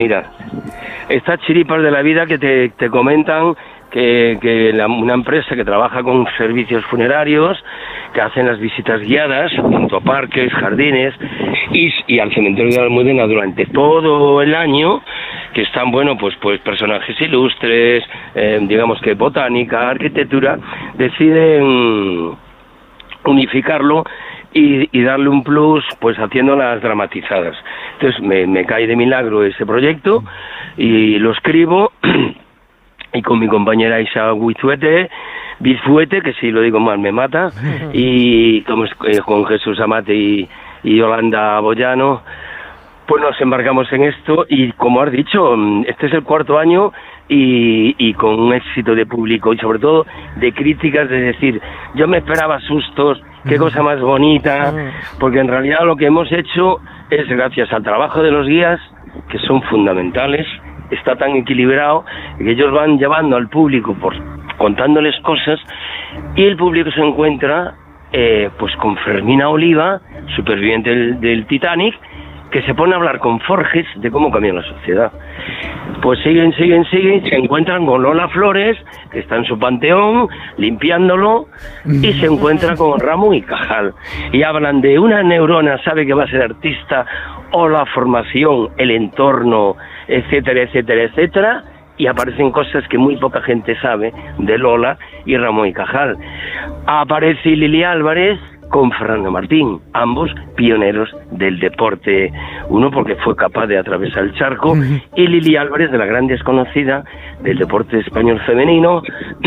Mira, estas chiripas de la vida que te comentan que una empresa que trabaja con servicios funerarios, que hacen las visitas guiadas junto a parques, jardines y al cementerio de la Almudena durante todo el año, que están, bueno, pues personajes ilustres, digamos que botánica, arquitectura, deciden unificarlo y darle un plus, pues haciéndolas dramatizadas. Entonces me cae de milagro ese proyecto y lo escribo y con mi compañera Isa Bizfuete, que si lo digo mal me mata, y con Jesús Amate y Yolanda Boyano, pues nos embarcamos en esto y, como has dicho, este es el 4º año y con un éxito de público y sobre todo de críticas, de decir, yo me esperaba sustos, qué cosa más bonita, porque en realidad lo que hemos hecho es gracias al trabajo de los guías, que son fundamentales. Está tan equilibrado que ellos van llevando al público contándoles cosas y el público se encuentra pues con Fermina Oliva, superviviente del Titanic, que se pone a hablar con Forges de cómo cambia la sociedad. Pues siguen, se encuentran con Lola Flores, que está en su panteón, limpiándolo, y se encuentra con Ramón y Cajal. Y hablan de una neurona, sabe que va a ser artista, o la formación, el entorno, etcétera, etcétera, etcétera, y aparecen cosas que muy poca gente sabe de Lola y Ramón y Cajal. Aparece Lili Álvarez con Fernando Martín, ambos pioneros del deporte, uno porque fue capaz de atravesar el charco, y Lili Álvarez, de la gran desconocida del deporte español femenino,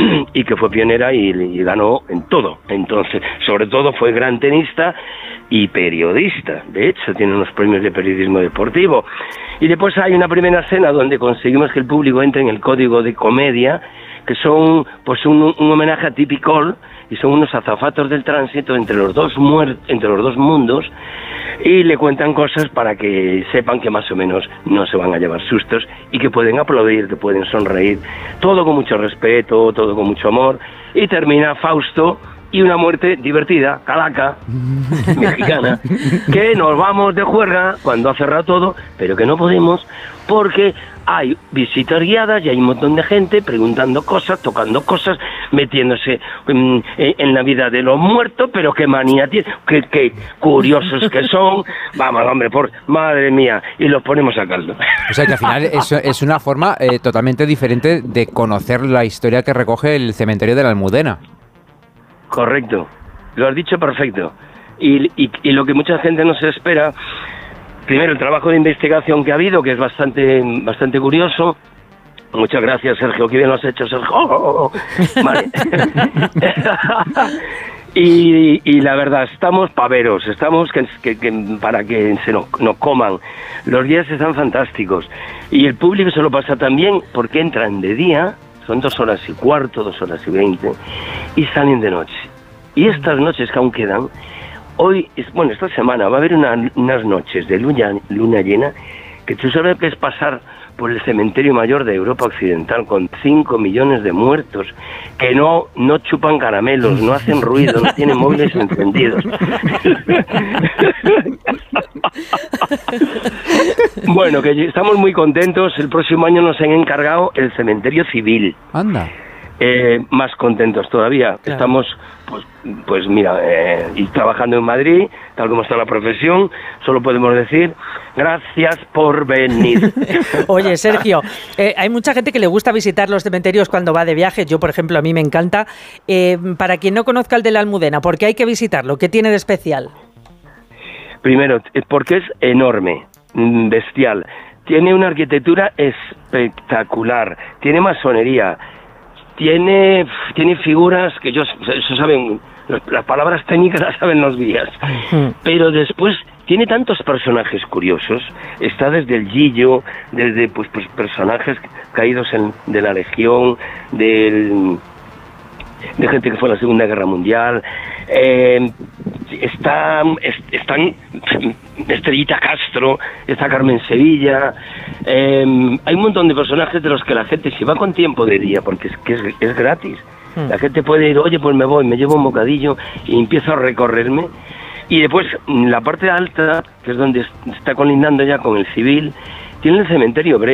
y que fue pionera y ganó en todo. Entonces, sobre todo fue gran tenista y periodista, de hecho tiene unos premios de periodismo deportivo. Y después hay una primera escena donde conseguimos que el público entre en el código de comedia, que son pues un homenaje a Tippy Cole, y son unos azafatos del tránsito entre los dos mundos, y le cuentan cosas para que sepan que más o menos no se van a llevar sustos y que pueden aplaudir, que pueden sonreír, todo con mucho respeto, todo con mucho amor, y termina Fausto y una muerte divertida, calaca, mexicana, que nos vamos de juerga cuando ha cerrado todo, pero que no podemos porque hay visitas guiadas y hay un montón de gente preguntando cosas, tocando cosas, metiéndose en la vida de los muertos, pero qué manía tiene, qué curiosos que son, vamos, hombre, madre mía, y los ponemos a caldo. O sea que al final es una forma totalmente diferente de conocer la historia que recoge el cementerio de la Almudena. Correcto, lo has dicho perfecto. Y lo que mucha gente no se espera, primero el trabajo de investigación que ha habido, que es bastante curioso. Muchas gracias, Sergio, qué bien lo has hecho, Sergio. Vale. Y la verdad, estamos paveros, estamos para que nos coman. Los días están fantásticos y el público se lo pasa también porque entran de día. Son 2 horas y cuarto, 2 horas y 20, y salen de noche. Y estas noches que aún quedan, esta semana va a haber unas noches de luna llena, que tú sabes que es pasar por el cementerio mayor de Europa Occidental con 5 millones de muertos, que no chupan caramelos, no hacen ruido, no tienen móviles encendidos. Bueno, que estamos muy contentos. El próximo año nos han encargado el cementerio civil. Anda. Más contentos todavía. Claro. Estamos, pues mira, y trabajando en Madrid, tal como está la profesión, solo podemos decir gracias por venir. Oye, Sergio, hay mucha gente que le gusta visitar los cementerios cuando va de viaje. Yo, por ejemplo, a mí me encanta. Para quien no conozca el de la Almudena, ¿por qué hay que visitarlo? ¿Qué tiene de especial? Primero, porque es enorme, bestial. Tiene una arquitectura espectacular, tiene masonería, tiene figuras que eso saben, las palabras técnicas las saben los guías, pero después tiene tantos personajes curiosos. Está desde el Gillo, desde pues personajes caídos de la Legión, de gente que fue a la Segunda Guerra Mundial. Están Estrellita Castro, está Carmen Sevilla. Hay un montón de personajes de los que la gente, si va con tiempo de día, porque es gratis, la gente puede ir, oye, pues me voy, me llevo un bocadillo y empiezo a recorrerme. Y después la parte alta, que es donde está colindando ya con el civil, tiene el cementerio